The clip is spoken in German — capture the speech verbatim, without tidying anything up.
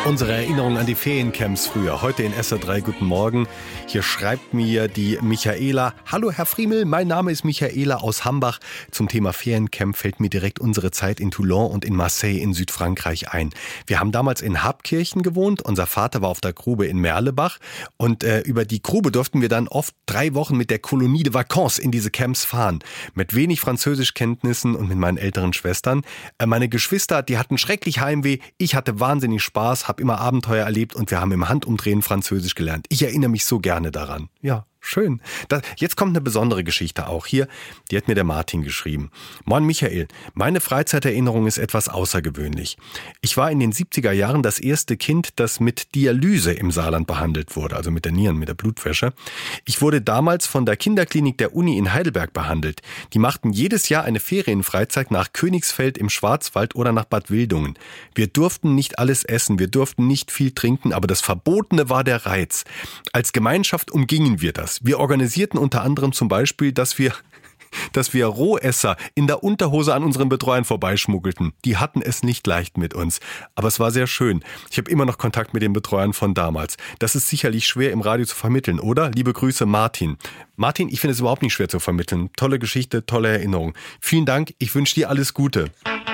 Unsere Erinnerung an die Feriencamps früher. Heute in S R drei, guten Morgen. Hier schreibt mir die Michaela. Hallo Herr Friemel, mein Name ist Michaela aus Hambach. Zum Thema Feriencamp fällt mir direkt unsere Zeit in Toulon und in Marseille in Südfrankreich ein. Wir haben damals in Habkirchen gewohnt. Unser Vater war auf der Grube in Merlebach. Und äh, über die Grube durften wir dann oft drei Wochen mit der Colonie de Vacances in diese Camps fahren. Mit wenig Französischkenntnissen und mit meinen älteren Schwestern. Äh, meine Geschwister, die hatten schrecklich Heimweh. Ich hatte wahnsinnig Spaß, habe immer Abenteuer erlebt und wir haben im Handumdrehen Französisch gelernt. Ich erinnere mich so gerne daran. Ja, schön. Das, jetzt kommt eine besondere Geschichte auch hier. Die hat mir der Martin geschrieben. Moin Michael, meine Freizeiterinnerung ist etwas außergewöhnlich. Ich war in den siebziger Jahren das erste Kind, das mit Dialyse im Saarland behandelt wurde, also mit der Nieren, mit der Blutwäsche. Ich wurde damals von der Kinderklinik der Uni in Heidelberg behandelt. Die machten jedes Jahr eine Ferienfreizeit nach Königsfeld im Schwarzwald oder nach Bad Wildungen. Wir durften nicht alles essen, wir durften nicht viel trinken, aber das Verbotene war der Reiz. Als Gemeinschaft umgingen wir das. Wir organisierten unter anderem zum Beispiel, dass wir, dass wir Rohesser in der Unterhose an unseren Betreuern vorbeischmuggelten. Die hatten es nicht leicht mit uns. Aber es war sehr schön. Ich habe immer noch Kontakt mit den Betreuern von damals. Das ist sicherlich schwer im Radio zu vermitteln, oder? Liebe Grüße, Martin. Martin, ich finde es überhaupt nicht schwer zu vermitteln. Tolle Geschichte, tolle Erinnerung. Vielen Dank. Ich wünsche dir alles Gute.